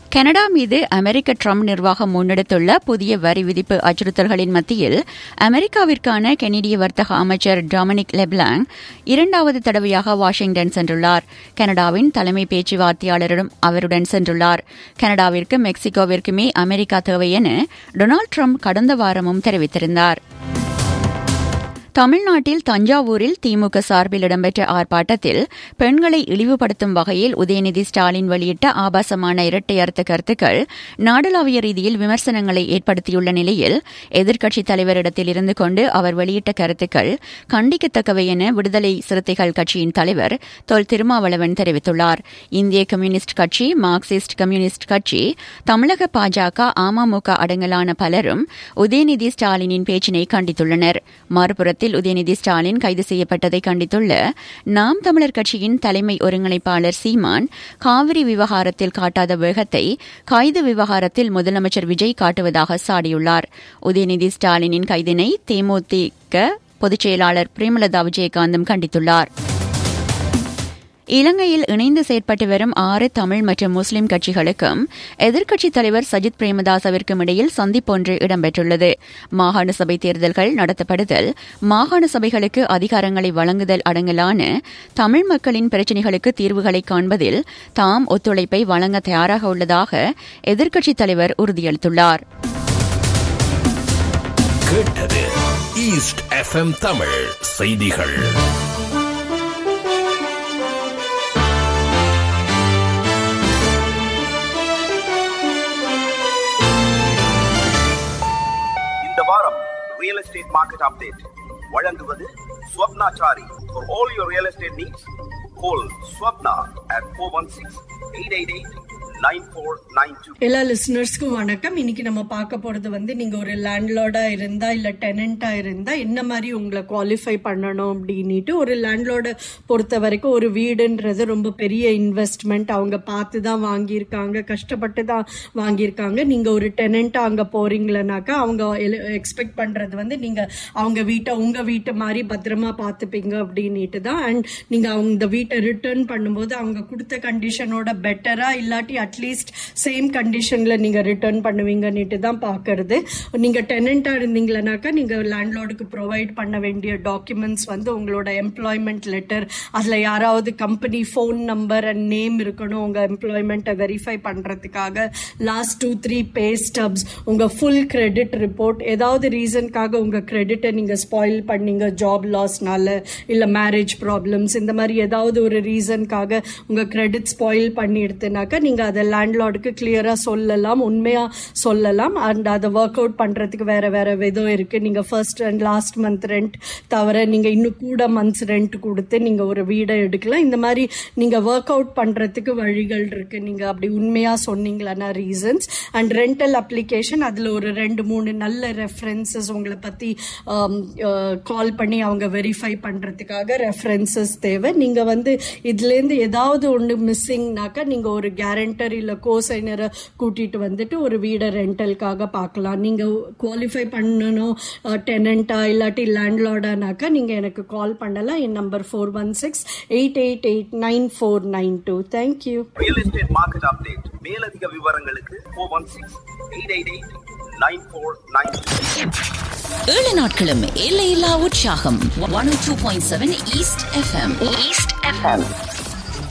Canada மீது அமெரிக்க Trump நிர்வாகம் முன்னெடுத்துள்ள புதிய வரி விதிப்பு அச்சுறுத்தல்களின் மத்தியில் அமெரிக்காவிற்கான கனடிய வர்த்தக அமைச்சர் டொமினிக் லெப்லாங் இரண்டாவது தடவையாக வாஷிங்டன் சென்றுள்ளார். கனடாவின் தலைமை பேச்சுவார்த்தையாளரிடம் அவருடன் சென்றுள்ளார். கனடாவிற்கு மெக்சிகோவிற்குமே அமெரிக்கா தேவை என டொனால்டு ட்ரம்ப் கடந்த வாரமும் தெரிவித்திருந்தார். தமிழ்நாட்டில் தஞ்சாவூரில் திமுக சார்பில் இடம்பெற்ற ஆர்ப்பாட்டத்தில் பெண்களை இழிவுபடுத்தும் வகையில் உதயநிதி ஸ்டாலின் வெளியிட்ட ஆபாசமான இரட்டை அர்த்த கருத்துக்கள் நாடளாவிய ரீதியில் விமர்சனங்களை ஏற்படுத்தியுள்ள நிலையில் எதிர்க்கட்சித் தலைவரிடத்தில் இருந்து கொண்டு அவர் வெளியிட்ட கருத்துக்கள் கண்டிக்கத்தக்கவை என விடுதலை சிறுத்தைகள் கட்சியின் தலைவர் தொல் திருமாவளவன் தெரிவித்துள்ளார். இந்திய கம்யூனிஸ்ட் கட்சி, மார்க்சிஸ்ட் கம்யூனிஸ்ட் கட்சி, தமிழக பாஜக, அமமுக அடங்கலான பலரும் உதயநிதி ஸ்டாலினின் பேச்சினை கண்டித்துள்ளனர். மறுபுறத்தில் உதயநிதி ஸ்டாலின் கைது செய்யப்பட்டதை கண்டித்துள்ள நாம் தமிழர் கட்சியின் தலைமை ஒருங்கிணைப்பாளர் சீமான் காவிரி விவகாரத்தில் காட்டாத வேகத்தை கைது விவகாரத்தில் முதலமைச்சர் விஜய் காட்டுவதாக சாடியுள்ளார். உதயநிதி ஸ்டாலினின் கைதினை தேமுதிக பொதுச் செயலாளர் பிரேமலதா விஜயகாந்தும் கண்டித்துள்ளார். இலங்கையில் இணைந்து செயற்பட்டு வரும் 6 தமிழ் மற்றும் முஸ்லிம் கட்சிகளுக்கும் எதிர்க்கட்சித் தலைவர் சஜித் பிரேமதாசவிற்கும் இடையில் சந்திப்பொன்று இடம்பெற்றுள்ளது. மாகாண சபை தேர்தல்கள் நடத்தப்படுதல், மாகாண சபைகளுக்கு அதிகாரங்களை வழங்குதல் அடங்கலான தமிழ் மக்களின் பிரச்சினைகளுக்கு தீர்வுகளை காண்பதில் தாம் ஒத்துழைப்பை வழங்க தயாராக உள்ளதாக எதிர்க்கட்சித் தலைவர் உறுதியளித்துள்ளார். ஈஸ்ட் FM தமிழ் செய்திகள். Real estate market update வழங்குவது Swapnachari. For all your real estate needs, call Swapna at 416-888-9492. எல்லா லிசனர்ஸ்க்கும் வணக்கம். இன்னைக்கு நம்ம பார்க்க போறது நீங்க ஒரு லேண்ட்லார்டா இருந்தா இல்ல டெனண்டா இருந்தா என்ன மாதிரி உங்களை குவாலிஃபை பண்ணணும் அப்படின்னுட்டு. ஒரு லேண்ட்லார்டை பொறுத்த வரைக்கும் ஒரு வீடுன்றது ரொம்ப பெரிய இன்வெஸ்ட்மெண்ட். அவங்க பார்த்து தான் வாங்கியிருக்காங்க, கஷ்டப்பட்டு தான் வாங்கியிருக்காங்க. நீங்க ஒரு டெனண்டா அங்க போறீங்களனாக்கா அவங்க எக்ஸ்பெக்ட் பண்றது நீங்க அவங்க வீட்டை உங்க வீட்டு மாதிரி பத்திரமா பார்த்துப்பீங்க அப்படின்னுட்டு தான். அண்ட் நீங்க அவங்க வீட்டை ரிட்டர்ன் பண்ணும்போது அவங்க கொடுத்த கண்டிஷனோட பெட்டரா இல்லாட்டி அட்லீஸ்ட் சேம் கண்டிஷன்ல நீங்க ரிட்டர்ன் பண்ணுவீங்கன்னுட்டு தான் பாக்குறது. நீங்க டெனண்டா இருந்தீங்கன்னாக்கா நீங்க லேண்ட்லார்டுக்கு ப்ரொவைட் பண்ண வேண்டிய டாக்குமெண்ட்ஸ் உங்களோட எம்ப்ளாய்மெண்ட் லெட்டர், அதுல யாராவது company phone number and name இருக்கணும் உங்க எம்ப்ளாய்மெண்ட்டை வெரிஃபை பண்றதுக்காக. லாஸ்ட் 2-3 பே ஸ்டப்ஸ், உங்க ஃபுல் கிரெடிட் ரிப்போர்ட். ஏதாவது ரீசனுக்காக உங்க கிரெடிட்டை நீங்க ஸ்பாயில் பண்ணீங்க, ஜாப் லாஸ்னால இல்ல மேரேஜ் ப்ராப்ளம்ஸ், இந்த மாதிரி ஏதாவது ஒரு ரீசனுக்காக உங்க கிரெடிட் ஸ்பாயில் பண்ணி எடுத்துனாக்கா நீங்க அதை லேண்ட்லார்டுக்கு கிளியரா சொல்லலாம், உண்மையா சொல்லலாம். அண்ட் அதை ஒர்க் அவுட் பண்றதுக்கு வேற வேற விதம் இருக்கு. நீங்க first and last month rent தவிர நீங்க இன்னும் கூட மந்த்ஸ் ரெண்ட் கொடுத்து நீங்க ஒரு வீடை எடுக்கலாம். இந்த மாதிரி நீங்க ஒர்க் அவுட் பண்றதுக்கு வழிகள் இருக்கு. நீங்க அப்படி உண்மையா சொன்னீங்களா ரீசன்ஸ். அண்ட் ரெண்டல் அப்ளிகேஷன், அதுல ஒரு 2-3 நல்ல ரெஃபரன்சஸ் உங்களை பத்தி கால் பண்ணி அவங்க வெரிஃபை பண்றதுக்காக ரெஃபரன்சஸ் தேவை. நீங்க இதுல இருந்து ஏதாவது ஒன்று மிஸ்ஸிங்னாக்கா நீங்க ஒரு கேரண்டர் இல்ல கோசைனரை கூட்டிட்டு ஒரு வீடை ரெண்டலுக்காக பார்க்கலாம். நீங்க குவாலிஃபை பண்ணணும் டெனண்டா இல்லாட்டி லேண்ட்லார்டானாக்கா நீங்க எனக்கு கால் பண்ணலாம். என் number 416-888-9492. Thank you. Real estate market update. மேலதிக விவரங்களுக்கு 416-888-9492. 7 நாட்களும் எல்லையில்லா உற்சாகம். 102.7 ஈஸ்ட் FM.